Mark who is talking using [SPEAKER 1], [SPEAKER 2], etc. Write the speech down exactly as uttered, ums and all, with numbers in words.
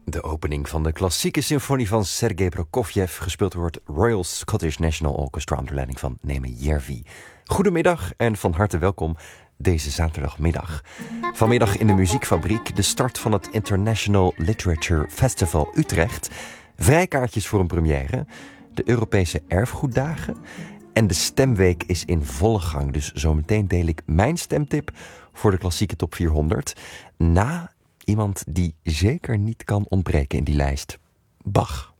[SPEAKER 1] De opening van de klassieke symfonie van Sergei Prokofjev, gespeeld door het Royal Scottish National Orchestra onder leiding van Neeme Järvi. Goedemiddag en van harte welkom deze zaterdagmiddag. Vanmiddag in de Muziekfabriek de start van het International Literature Festival Utrecht. Vrijkaartjes voor een première, de Europese Erfgoeddagen en de Stemweek is in volle gang. Dus zometeen deel ik mijn stemtip voor de klassieke top vierhonderd na iemand die zeker niet kan ontbreken in die lijst. Bach.